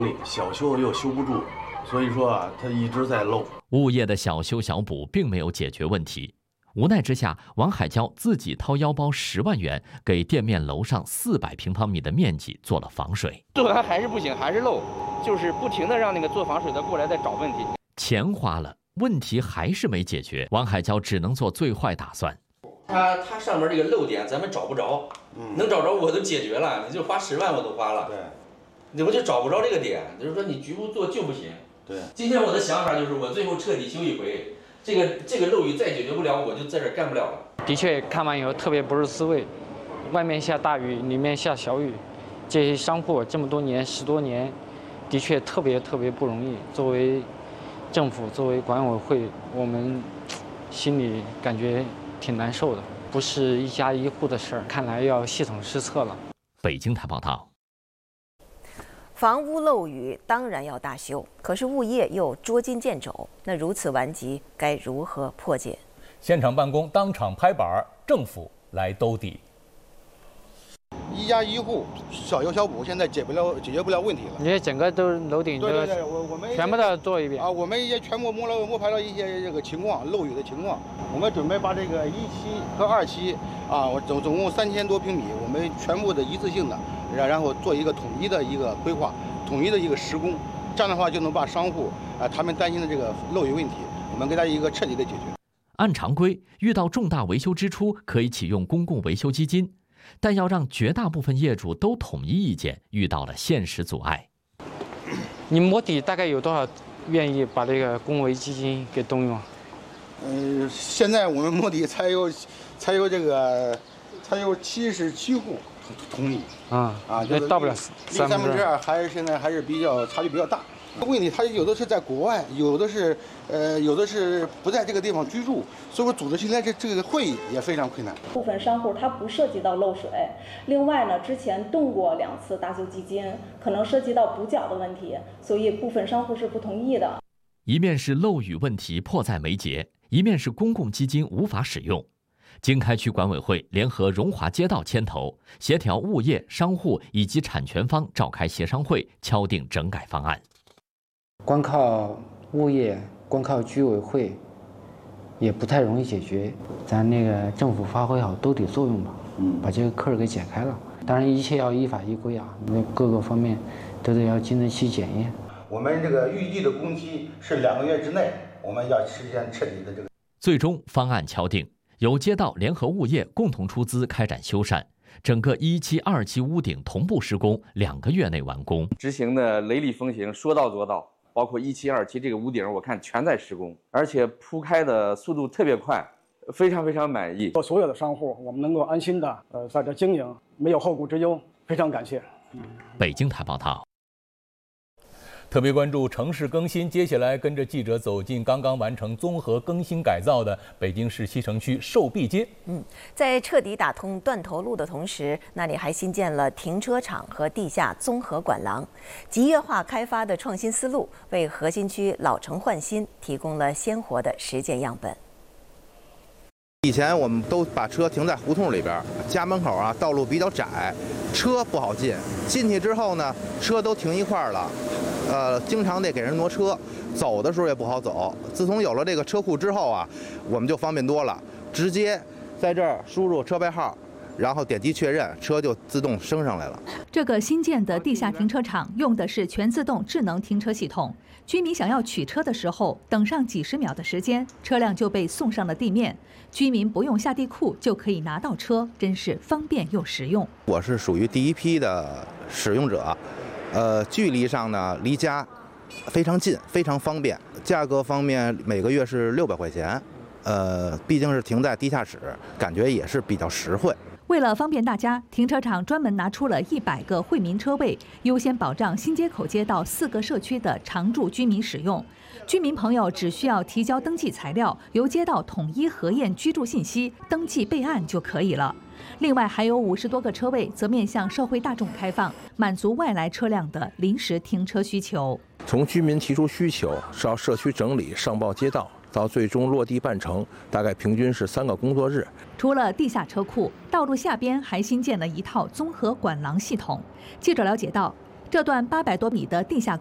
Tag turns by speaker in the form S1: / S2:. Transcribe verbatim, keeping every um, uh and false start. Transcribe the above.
S1: 小修又修不住，所以说啊，它一直在漏。
S2: 物业的小修小补并没有解决问题。无奈之下，王海娇自己掏腰包十万元，给店面楼上四百平方米的面积做了防水。
S3: 做完还是不行，还是漏，就是不停的让那个做防水的过来再找问题。
S2: 钱花了，问题还是没解决，王海娇只能做最坏打算。
S3: 它它上面这个漏点咱们找不着，嗯、能找着我都解决了，你就花十万我都花了。对，我就找不着这个点，就是说你局部做就不行。对，今天我的想法就是我最后彻底修一回。这个这个漏雨再解决不了，我就在这儿干不了了。
S4: 的确，看完以后特别不是滋味。外面下大雨，里面下小雨，这些商户这么多年十多年，的确特别特别不容易。作为政府，作为管委会，我们心里感觉挺难受的。不是一家一户的事儿，看来要系统施策了。
S2: 北京台报道。
S5: 房屋漏雨当然要大修，可是物业又捉襟见肘，那如此顽疾该如何破解？
S6: 现场办公，当场拍板，政府来兜底。
S7: 一家一户小修小补，现在解不了解决不了问题了。
S4: 你这整个都楼顶，
S7: 对对对，我我们
S4: 全部都要做一遍
S7: 啊，我们也全部摸了摸排了一些这个情况，漏雨的情况。我们准备把这个一期和二期啊，我总总共三千多平米，我们全部的一次性的。然然后做一个统一的一个规划，统一的一个施工，这样的话就能把商户啊、呃、他们担心的这个漏雨问题，我们给他一个彻底的解决。
S2: 按常规，遇到重大维修支出可以启用公共维修基金，但要让绝大部分业主都统一意见，遇到了现实阻碍。
S4: 你摸底大概有多少愿意把这个公维基金给动用？
S7: 嗯、呃，现在我们摸底才有才有这个才有七十七户。同意
S4: 啊
S7: 啊，就是
S4: 到不了
S7: 三分之二，还是现在还是比较差距比较大。问题它有的是在国外，有的是呃有的是不在这个地方居住，所以说组织起来这这个会议也非常困难。
S8: 部分商户它不涉及到漏水，另外呢之前动过两次大修基金，可能涉及到补缴的问题，所以部分商户是不同意的。
S2: 一面是漏雨问题迫在眉睫，一面是公共基金无法使用。经开区管委会联合荣华街道牵头，协调物业、商户以及产权方召开协商会，敲定整改方案。
S4: 光靠物业、光靠居委会，也不太容易解决。咱那个政府发挥好兜底作用吧，嗯，把这个坑给解开了。当然，一切要依法依规啊，那各个方面都得要经得起检验。
S7: 我们这个预计的工期是两个月之内，我们要实现彻底的这个。
S2: 最终方案敲定。由街道联合物业共同出资开展修缮，整个一期、二期屋顶同步施工，两个月内完工。
S3: 执行的雷厉风行，说到做到。包括一期、二期这个屋顶，我看全在施工，而且铺开的速度特别快，非常非常满意。
S9: 所有的商户，我们能够安心的呃在这经营，没有后顾之忧，非常感谢。
S2: 北京台报道。
S6: 特别关注城市更新，接下来跟着记者走进刚刚完成综合更新改造的北京市西城区寿碧街。
S5: 嗯，在彻底打通断头路的同时，那里还新建了停车场和地下综合管廊，集约化开发的创新思路，为核心区老城焕新提供了鲜活的实践样本。
S10: 以前我们都把车停在胡同里边，家门口啊道路比较窄，车不好进。进去之后呢，车都停一块儿了。呃，经常得给人挪车，走的时候也不好走。自从有了这个车库之后啊，我们就方便多了，直接在这儿输入车牌号，然后点击确认，车就自动升上来了。
S11: 这个新建的地下停车场用的是全自动智能停车系统，居民想要取车的时候，等上几十秒的时间，车辆就被送上了地面，居民不用下地库就可以拿到车，真是方便又实用。
S10: 我是属于第一批的使用者。呃，距离上呢，离家非常近，非常方便。价格方面，每个月是六百块钱，呃，毕竟是停在地下室，感觉也是比较实惠。
S11: 为了方便大家，停车场专门拿出了一百个惠民车位，优先保障新街口街道四个社区的常住居民使用。居民朋友只需要提交登记材料，由街道统一核验居住信息，登记备案就可以了。另外还有五十多个车位则面向社会大众开放，满足外来车辆的临时停车需求。
S12: 从居民提出需求到社区整理上报街道，到最终落地办成，大概平均是三个工作日。
S11: 除了地下车库，道路下边还新建了一套综合管廊系统。记者了解到， 这段八百多米的地下